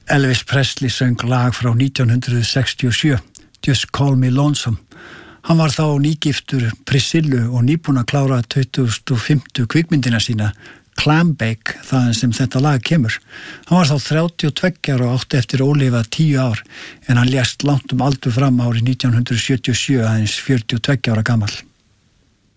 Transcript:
Elvis Presley söng lag frá 1967, Just Call Me Lonesome. Hann var þá nýgiftur Priscillu og nýbúinn að klára 2005 kvikmyndina sína, Clambake, þaðan sem þetta lag kemur. Hann var þá 32 ára og átti eftir ólifað 10 ár, en hann lést langt aldur fram árið 1977, aðeins 42 ára gamall.